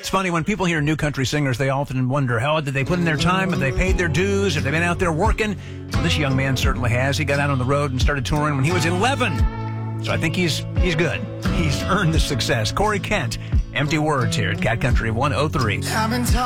It's funny, when people hear new country singers, they often wonder, how did they put in their time? Have they paid their dues? Have they been out there working? Well, this young man certainly has. He got out on the road and started touring when he was 11. So I think he's good. He's earned the success. Corey Kent, Empty Words here at Cat Country 103.